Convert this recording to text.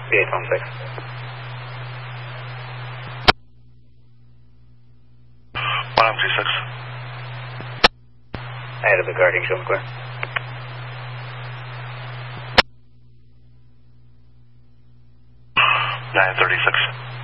3816. Ahead of the guarding, show clear. 936.